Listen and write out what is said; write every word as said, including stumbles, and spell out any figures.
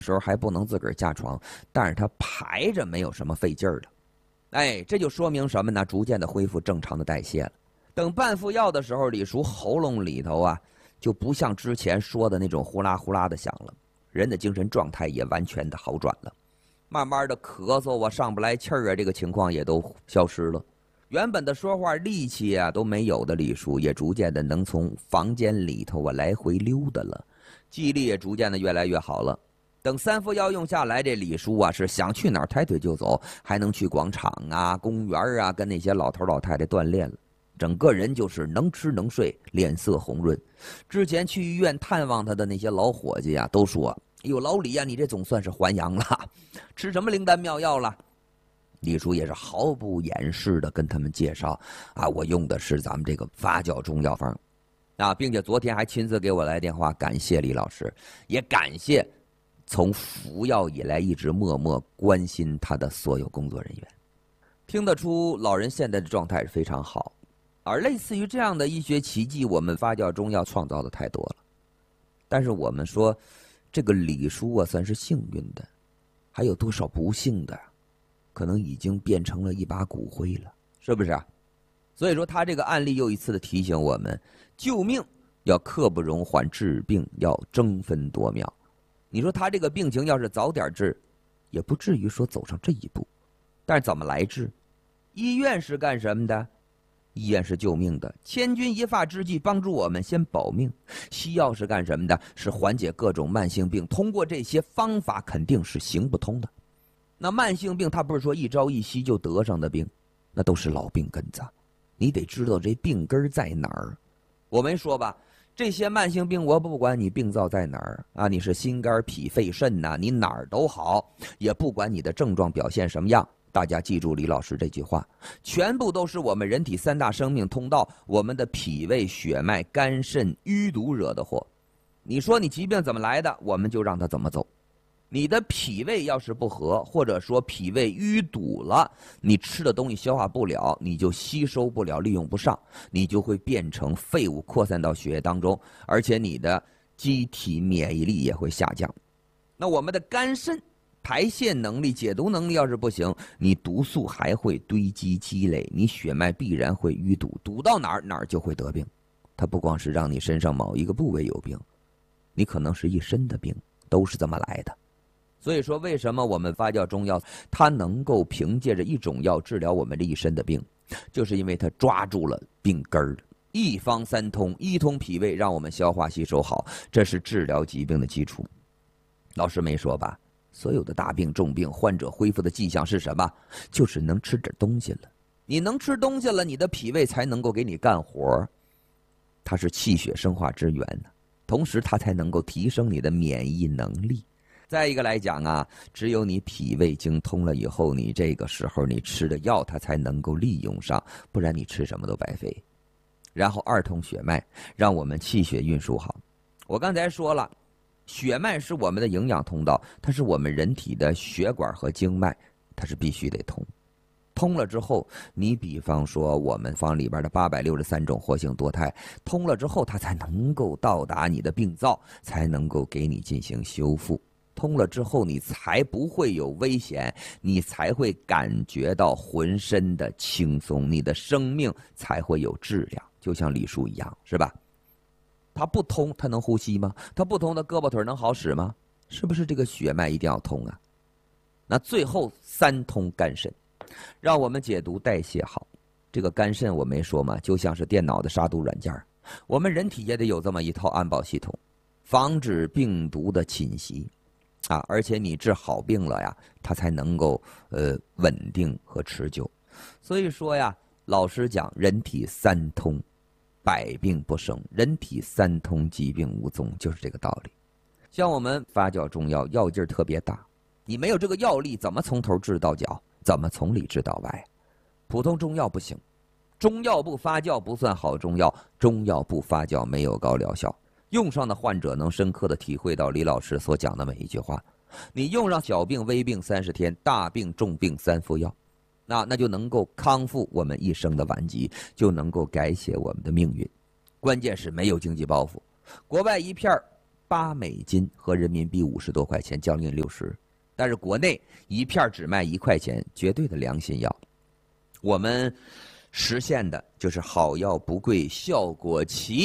时候还不能自个儿下床，但是他排着没有什么费劲儿的。哎，这就说明什么呢？逐渐的恢复正常的代谢了。等半服药的时候，李叔喉咙里头啊，就不像之前说的那种呼啦呼啦的响了，人的精神状态也完全的好转了。慢慢的咳嗽啊，上不来气儿啊，这个情况也都消失了。原本的说话力气啊都没有的李叔，也逐渐的能从房间里头啊来回溜达了，记忆力也逐渐的越来越好了。等三副药用下来，这李叔啊是想去哪儿抬腿就走，还能去广场啊、公园啊，跟那些老头老太太锻炼了。整个人就是能吃能睡，脸色红润。之前去医院探望他的那些老伙计啊，都说：“哎呦，老李呀、啊，你这总算是还阳了，吃什么灵丹妙药了？”李叔也是毫不掩饰的跟他们介绍啊，我用的是咱们这个发酵中药方啊，并且昨天还亲自给我来电话，感谢李老师，也感谢从服药以来一直默默关心他的所有工作人员。听得出老人现在的状态是非常好，而类似于这样的医学奇迹，我们发酵中药创造的太多了。但是我们说这个李叔啊算是幸运的，还有多少不幸的可能已经变成了一把骨灰了，是不是啊？所以说他这个案例又一次的提醒我们，救命要刻不容缓，治病要争分夺秒。你说他这个病情要是早点治，也不至于说走上这一步。但是怎么来治？医院是干什么的？医院是救命的，千钧一发之际帮助我们先保命。西药是干什么的？是缓解各种慢性病，通过这些方法肯定是行不通的。那慢性病它不是说一朝一夕就得上的病，那都是老病根子，你得知道这病根在哪儿。我没说吧，这些慢性病我不管你病灶在哪儿啊，你是心肝脾肺肾呐、啊，你哪儿都好，也不管你的症状表现什么样。大家记住李老师这句话，全部都是我们人体三大生命通道，我们的脾胃、血脉、肝肾淤堵惹的祸。你说你疾病怎么来的，我们就让它怎么走。你的脾胃要是不和，或者说脾胃淤堵了，你吃的东西消化不了，你就吸收不了，利用不上，你就会变成废物扩散到血液当中，而且你的机体免疫力也会下降。那我们的肝肾排泄能力、解毒能力要是不行，你毒素还会堆积积累，你血脉必然会淤堵，堵到哪儿哪儿就会得病。它不光是让你身上某一个部位有病，你可能是一身的病，都是这么来的。所以说为什么我们发酵中药它能够凭借着一种药治疗我们这一身的病，就是因为它抓住了病根儿，一方三通，一通脾胃让我们消化吸收好，这是治疗疾病的基础。老师没说吧，所有的大病重病患者恢复的迹象是什么？就是能吃点东西了。你能吃东西了，你的脾胃才能够给你干活，它是气血生化之源，同时它才能够提升你的免疫能力。再一个来讲啊，只有你脾胃经通了以后，你这个时候你吃的药它才能够利用上，不然你吃什么都白费。然后二通血脉，让我们气血运输好。我刚才说了，血脉是我们的营养通道，它是我们人体的血管和经脉，它是必须得通。通了之后，你比方说我们方里边的八百六十三种活性多肽，通了之后它才能够到达你的病灶，才能够给你进行修复。通了之后，你才不会有危险，你才会感觉到浑身的轻松，你的生命才会有质量。就像李叔一样，是吧？他不通，他能呼吸吗？他不通，他胳膊腿能好使吗？是不是这个血脉一定要通啊？那最后三通肝肾，让我们解毒代谢好。这个肝肾我没说嘛，就像是电脑的杀毒软件，我们人体也得有这么一套安保系统，防止病毒的侵袭。啊，而且你治好病了呀，它才能够呃稳定和持久。所以说呀，老实讲，人体三通，百病不生；人体三通，疾病无踪，就是这个道理。像我们发酵中药，药劲儿特别大，你没有这个药力，怎么从头治到脚？怎么从里治到外？普通中药不行，中药不发酵不算好中药，中药不发酵没有高疗效。用上的患者能深刻的体会到李老师所讲的每一句话。你用上小病微病三十天，大病重病三服药，那那就能够康复我们一生的顽疾，就能够改写我们的命运。关键是没有经济包袱，国外一片八美金，合人民币五十多块钱，将近六十。但是国内一片只卖一块钱，绝对的良心药。我们实现的就是好药不贵，效果奇。